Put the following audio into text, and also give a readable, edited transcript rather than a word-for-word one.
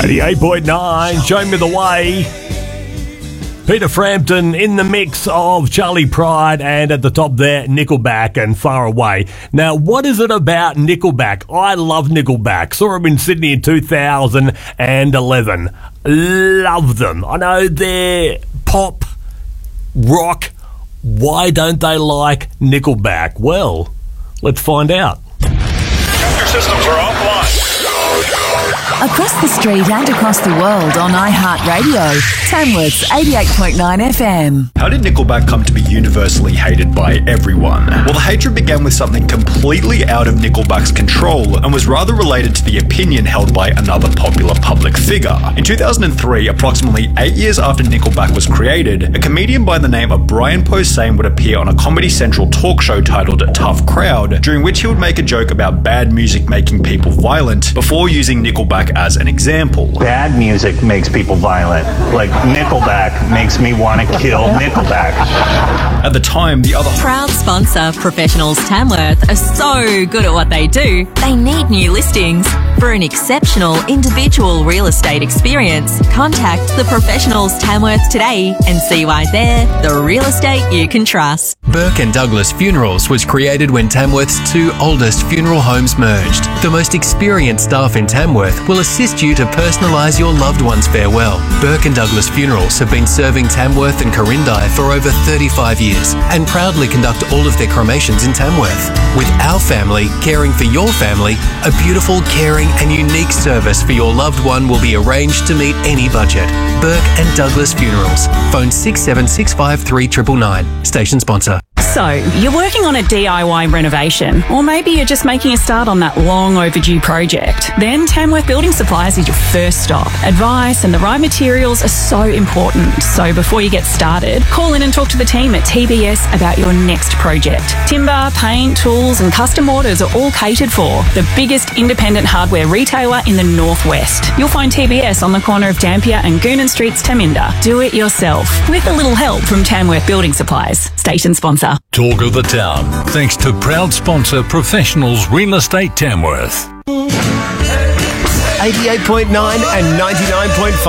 88.9, show me the way. Peter Frampton in the mix of Charlie Pride, and at the top there, Nickelback and Far Away. Now, what is it about Nickelback? I love Nickelback. Saw them in Sydney in 2011. Love them. I know they're pop, rock. Why don't they like Nickelback? Well, let's find out. Your systems are offline. Across the street and across the world on iHeartRadio, Tamworth's 88.9 FM. How did Nickelback come to be universally hated by everyone? Well, the hatred began with something completely out of Nickelback's control and was rather related to the opinion held by another popular public figure. In 2003, approximately 8 years after Nickelback was created, a comedian by the name of Brian Posehn would appear on a Comedy Central talk show titled Tough Crowd, during which he would make a joke about bad music making people violent before using Nickelback as an example. Bad music makes people violent. Like Nickelback makes me want to kill Nickelback. At the time, the other proud sponsor professionals Tamworth are so good at what they do, they need new listings. For an exceptional individual real estate experience, contact the professionals Tamworth today and see why they're the real estate you can trust. Burke and Douglas Funerals was created when Tamworth's two oldest funeral homes merged. The most experienced staff in Tamworth will assist you to personalise your loved one's farewell. Burke and Douglas Funerals have been serving Tamworth and Corindai for over 35 years and proudly conduct all of their cremations in Tamworth. With our family caring for your family, a beautiful, caring and unique service for your loved one will be arranged to meet any budget. Burke and Douglas Funerals. Phone 6765 999. Station sponsor. So, you're working on a DIY renovation, or maybe you're just making a start on that long overdue project. Then Tamworth Building Supplies is your first stop. Advice and the right materials are so important. So before you get started, call in and talk to the team at TBS about your next project. Timber, paint, tools and custom orders are all catered for. The biggest independent hardware retailer in the Northwest. You'll find TBS on the corner of Dampier and Goonan Streets, Taminda. Do it yourself, with a little help from Tamworth Building Supplies. Station sponsor. Talk of the town, thanks to proud sponsor Professionals Real Estate Tamworth. 88.9 and 99.5.